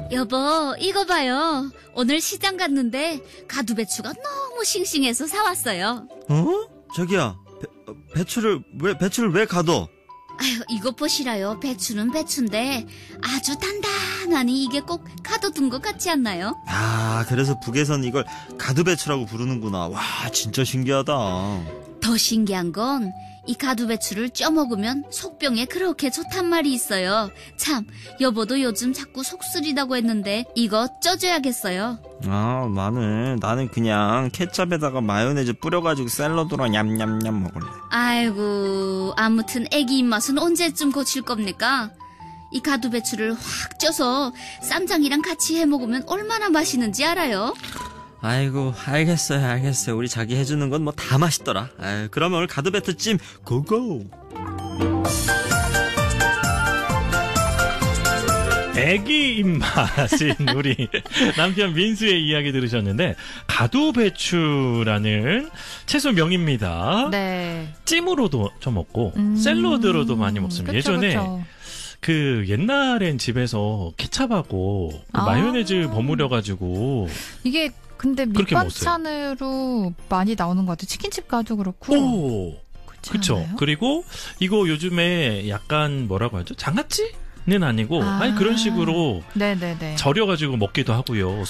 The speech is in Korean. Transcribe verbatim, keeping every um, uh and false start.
여보, 이거 봐요. 오늘 시장 갔는데 가두배추가 너무 싱싱해서 사왔어요. 어? 자기야, 배, 배추를 왜 배추를 왜 가둬? 아유, 이것 보시라요. 배추는 배추인데 아주 단단하니 이게 꼭 가둬둔 것 같지 않나요? 아, 그래서 북에선 이걸 가두배추라고 부르는구나. 와, 진짜 신기하다. 더 신기한 건 이 가두배추를 쪄먹으면 속병에 그렇게 좋단 말이 있어요. 참, 여보도 요즘 자꾸 속 쓰리다고 했는데 이거 쪄줘야겠어요. 아, 나는 나는 그냥 케첩에다가 마요네즈 뿌려가지고 샐러드로 냠냠냠 먹을래. 아이고, 아무튼 애기 입맛은 언제쯤 고칠 겁니까? 이 가두배추를 확 쪄서 쌈장이랑 같이 해먹으면 얼마나 맛있는지 알아요? 아이고, 알겠어요, 알겠어요. 우리 자기 해주는 건 뭐 다 맛있더라. 아유, 그러면 오늘 가두배추찜 고고. 애기 입맛인 우리 남편 민수의 이야기 들으셨는데, 가두배추라는 채소 명입니다. 네. 찜으로도 좀 먹고 음. 샐러드로도 많이 먹습니다. 그쵸, 예전에 그쵸. 그 옛날엔 집에서 케찹하고 그 아. 마요네즈 버무려가지고 이게 근데 그렇게 밑반찬으로 많이 나오는 것 같아요. 치킨집 가도 그렇고. 오, 그렇지 그쵸. 않아요? 그리고 이거 요즘에 약간 뭐라고 하죠? 장아찌는 아니고 아. 아니 그런 식으로 네네네. 절여가지고 먹기도 하고요.